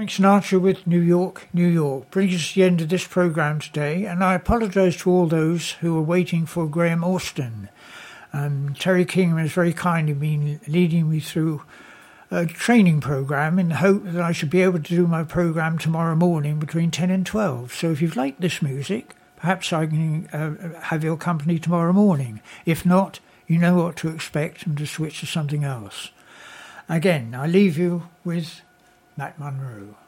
Frank Sinatra with New York, New York brings us to the end of this programme today, and I apologise to all those who are waiting for Graham Austin. Terry King has very kindly been leading me through a training programme in the hope that I should be able to do my programme tomorrow morning between 10 and 12. So if you've liked this music, perhaps I can have your company tomorrow morning. If not, you know what to expect and to switch to something else. Again, I leave you with Matt Monro.